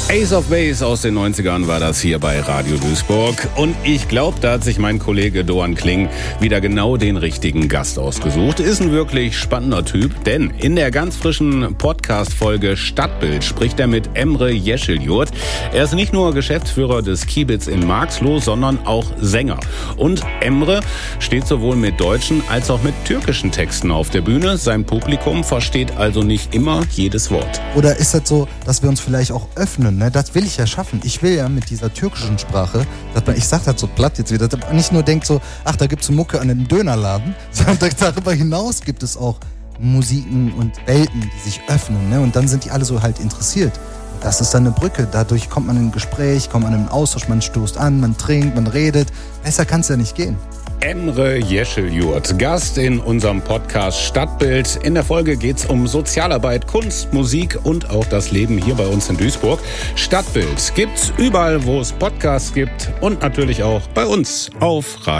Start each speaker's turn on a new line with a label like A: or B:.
A: Ace of Base aus den 90ern war das hier bei Radio Duisburg. Und ich glaube, da hat sich mein Kollege Doan Kling wieder genau den richtigen Gast ausgesucht. Ist ein wirklich spannender Typ, denn in der ganz frischen Podcast-Folge Stadtbild spricht er mit Emre Yeşilyurt. Er ist nicht nur Geschäftsführer des Kiebitz in Marxloh, sondern auch Sänger. Und Emre steht sowohl mit deutschen als auch mit türkischen Texten auf der Bühne. Sein Publikum versteht also nicht immer jedes Wort.
B: Oder ist das so, dass wir uns vielleicht auch öffnen? Ne? Das will ich ja schaffen. Ich will ja mit dieser türkischen Sprache, dass man, ich sag das so platt jetzt wieder, dass man nicht nur denkt so, ach, da gibt's eine Mucke an einem Dönerladen, sondern darüber hinaus gibt es auch Musiken und Welten, die sich öffnen. Ne? Und dann sind die alle so halt interessiert. Das ist dann eine Brücke. Dadurch kommt man in ein Gespräch, kommt man in einen Austausch, man stoßt an, man trinkt, man redet. Besser kann es ja nicht gehen.
A: Emre Yeşilyurt, Gast in unserem Podcast Stadtbild. In der Folge geht's um Sozialarbeit, Kunst, Musik und auch das Leben hier bei uns in Duisburg. Stadtbild gibt's überall, wo es Podcasts gibt und natürlich auch bei uns auf Radio